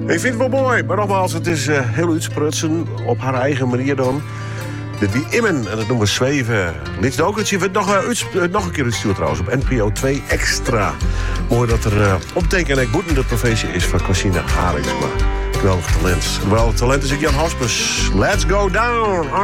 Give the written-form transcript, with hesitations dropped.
Ik vind het wel mooi, maar nogmaals, het is heel uitsprutsen op haar eigen manier dan. Dit wie immen, en dat noemen we zweven. Liet ook het je nog een keer uitsturen trouwens op NPO 2 Extra. Mooi dat er opteken en boetende professie is van Cosine Haringsma. Geweldig talent. Geweldig talent is ik Jan Haspers. Let's go down.